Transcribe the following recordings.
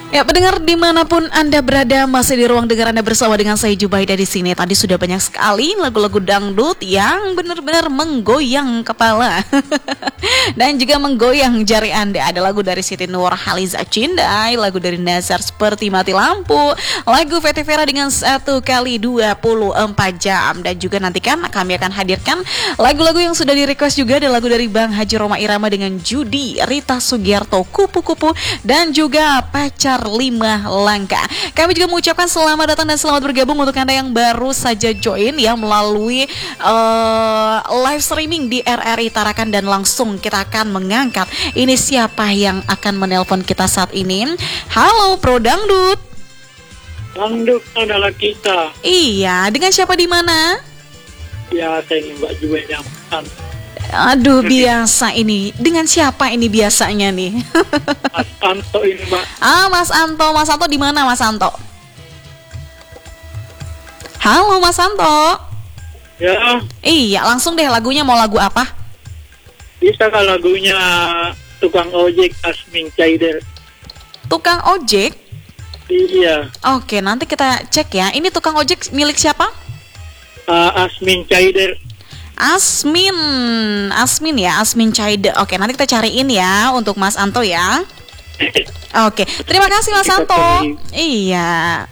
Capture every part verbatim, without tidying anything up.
Ya, pendengar dimanapun Anda berada, masih di ruang dengar Anda bersama dengan saya Jubaida di sini. Tadi sudah banyak sekali lagu-lagu dangdut yang benar-benar menggoyang kepala dan juga menggoyang jari Anda. Ada lagu dari Siti Nurhaliza Cindai, lagu dari Nazar Seperti Mati Lampu, lagu Fety Vera dengan Satu Kali Dua Puluh Empat Jam, dan juga nantikan kami akan hadirkan lagu-lagu yang sudah di request juga. Ada lagu dari Bang Haji Roma Irama dengan Judi, Rita Sugiarto Kupu-Kupu, dan juga Pacar Lima Langkah. Kami juga mengucapkan selamat datang dan selamat bergabung untuk Anda yang baru saja join ya melalui uh, live streaming di R R I Tarakan, dan langsung kita akan mengangkat ini siapa yang akan menelpon kita saat ini. Halo Pro Dangdut. Dangdut adalah kita. Iya, dengan siapa di mana? Ya, saya ini Mbak Jubaida. Aduh, biasa ini. Dengan siapa ini biasanya nih? Mas Anto ini, Mbak. Ah, Mas Anto. Mas Anto di mana, Mas Anto? Halo, Mas Anto. Ya. Iya, langsung deh, lagunya mau lagu apa? Bisa kan lagunya Tukang Ojek Asming Caider. Tukang ojek? Iya. Oke, nanti kita cek ya. Ini tukang ojek milik siapa? Uh, Asming Caider. Asmin, Asmin ya, Asmin Caide. Oke, nanti kita cariin ya untuk Mas Anto ya. Oke, terima kasih Mas Anto. Iya.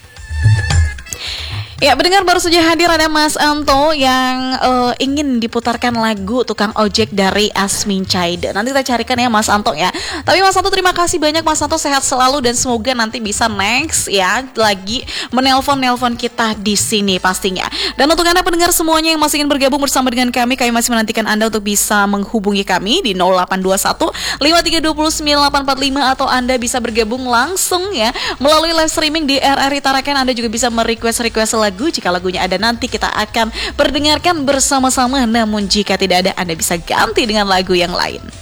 Ya, pendengar baru saja hadir ada Mas Anto yang uh, ingin diputarkan lagu Tukang Ojek dari Asmin Caide. Nanti kita carikan ya Mas Anto ya. Tapi Mas Anto terima kasih banyak, Mas Anto sehat selalu dan semoga nanti bisa next ya lagi menelpon-nelpon kita di sini pastinya. Dan untuk Anda pendengar semuanya yang masih ingin bergabung bersama dengan kami, kami masih menantikan Anda untuk bisa menghubungi kami di nol delapan dua satu lima tiga dua sembilan delapan empat lima, atau Anda bisa bergabung langsung ya melalui live streaming di R R I Tarakan. Anda juga bisa merequest-request lagu. Jika lagunya ada nanti kita akan perdengarkan bersama-sama. Namun jika tidak ada, Anda bisa ganti dengan lagu yang lain.